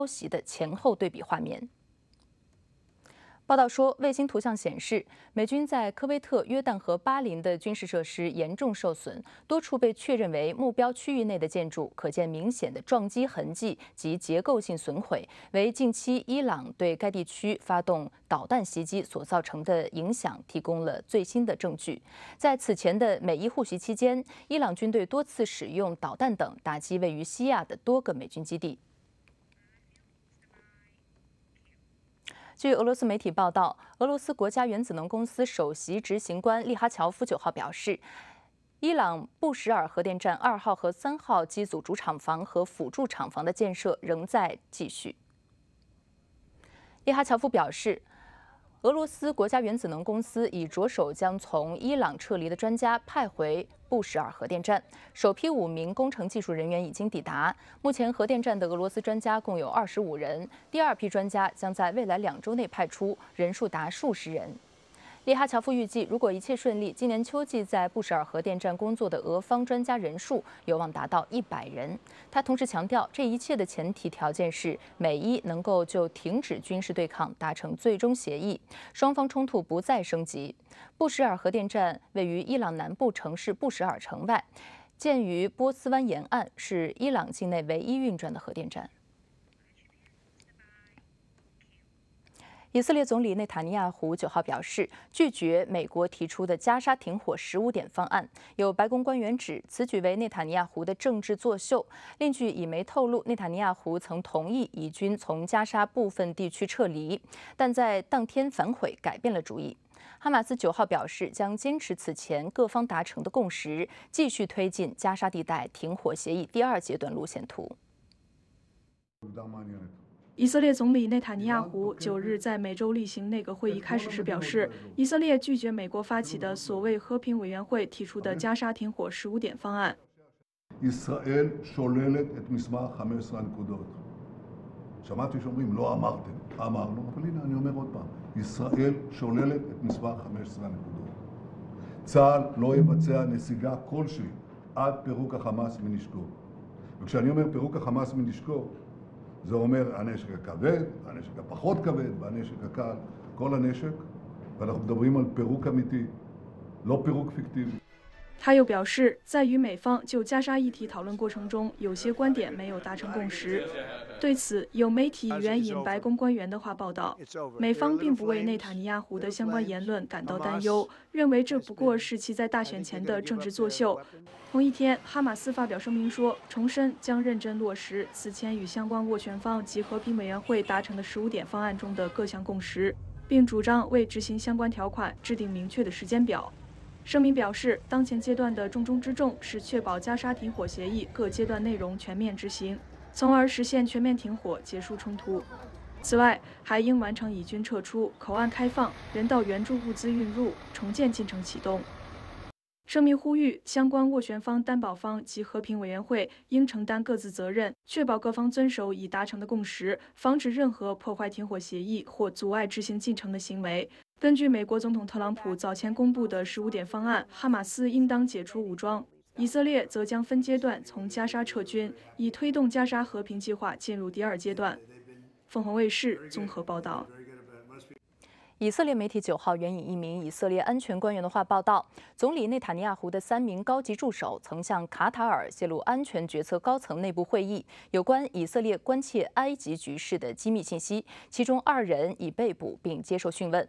袭的前后对比画面。报道说，卫星图像显示，美军在科威特、约旦和巴林的军事设施严重受损，多处被确认为目标区域内的建筑可见明显的撞击痕迹及结构性损毁，为近期伊朗对该地区发动导弹袭击所造成的影响提供了最新的证据。在此前的美伊互袭期间，伊朗军队多次使用导弹等打击位于西亚的多个美军基地。据俄罗斯媒体报道，俄罗斯国家原子能公司首席执行官利哈乔夫9号表示，伊朗布什尔核电站2号和3号机组主厂房和辅助厂房的建设仍在继续。利哈乔夫表示，俄罗斯国家原子能公司已着手将从伊朗撤离的专家派回布什尔核电站，首批5名工程技术人员已经抵达。目前，核电站的俄罗斯专家共有25人，第2批专家将在未来2周内派出，人数达数十人。利哈乔夫预计，如果一切顺利，今年秋季在布什尔核电站工作的俄方专家人数有望达到100人。他同时强调，这一切的前提条件是美伊能够就停止军事对抗达成最终协议，双方冲突不再升级。布什尔核电站位于伊朗南部城市布什尔城外，建于波斯湾沿岸，是伊朗境内唯一运转的核电站。以色列总理内塔尼亚胡9号表示，拒绝美国提出的加沙停火15点方案。有白宫官员指，此举为内塔尼亚胡的政治作秀。另据以媒透露，内塔尼亚胡曾同意以军从加沙部分地区撤离，但在当天反悔，改变了主意。哈马斯9号表示，将坚持此前各方达成的共识，继续推进加沙地带停火协议第2阶段路线图。 以色列总理内塔尼亚胡9日在美洲例行内阁会议开始时表示，以色列拒绝美国发起的所谓和平委员会提出的加沙停火15点方案。 ישראל שוללת את מסמך 15 הנקודות. שמעתי שאומרים לא אמרתם, אמרנו, אבל הנה אני אומר עוד פעם, ישראל שוללת את מסמך 15 הנקודות. צה"ל לא יבצע נסיגה כלשהי עד פירוק החמאס מנשקו. וכשאני אומר פירוק החמאס מנשקו, זה אומר הנשק הכבד, הנשק הפחות כבד והנשק הקל, כל הנשק, ואנחנו מדברים על פירוק אמיתי, לא פירוק פיקטיבי. 他又表示，在与美方就加沙议题讨论过程中，有些观点没有达成共识。对此，有媒体援引白宫官员的话报道，美方并不为内塔尼亚胡的相关言论感到担忧，认为这不过是其在大选前的政治作秀。同一天，哈马斯发表声明说，重申将认真落实此前与相关斡旋方及和平委员会达成的15点方案中的各项共识，并主张为执行相关条款制定明确的时间表。声明表示，当前阶段的重中之重是确保加沙停火协议各阶段内容全面执行，从而实现全面停火、结束冲突。此外，还应完成以军撤出、口岸开放、人道援助物资运入、重建进程启动。声明呼吁相关斡旋方、担保方及和平委员会应承担各自责任，确保各方遵守已达成的共识，防止任何破坏停火协议或阻碍执行进程的行为。根据美国总统特朗普早前公布的15点方案，哈马斯应当解除武装，以色列则将分阶段从加沙撤军，以推动加沙和平计划进入第2阶段。凤凰卫视综合报道。 以色列媒体9号援引一名以色列安全官员的话报道，总理内塔尼亚胡的3名高级助手曾向卡塔尔泄露安全决策高层内部会议有关以色列关切埃及局势的机密信息，其中2人已被捕并接受讯问。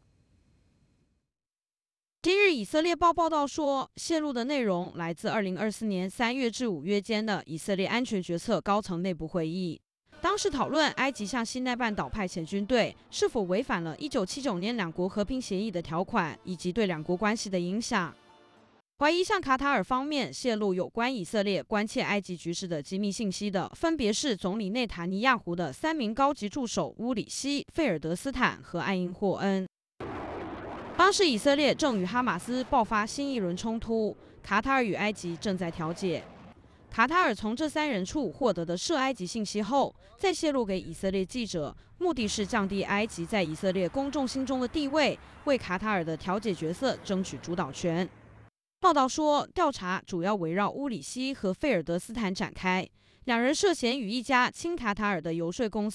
今日，以色列报报道说，泄露的内容来自2024年3月至5月间的以色列安全决策高层内部会议。当时讨论埃及向西奈半岛派遣军队是否违反了1979年两国和平协议的条款，以及对两国关系的影响。怀疑向卡塔尔方面泄露有关以色列关切埃及局势的机密信息的，分别是总理内塔尼亚胡的3名高级助手乌里希、费尔德斯坦和艾因霍恩。当时以色列正与哈马斯爆发新一轮冲突，卡塔尔与埃及正在调解。卡塔尔从这3人处获得的涉埃及信息后，再泄露给以色列记者，目的是降低埃及在以色列公众心中的地位，为卡塔尔的调解角色争取主导权。报道说，调查主要围绕乌里希和费尔德斯坦展开， 两人涉嫌与一家亲卡塔尔的游说公司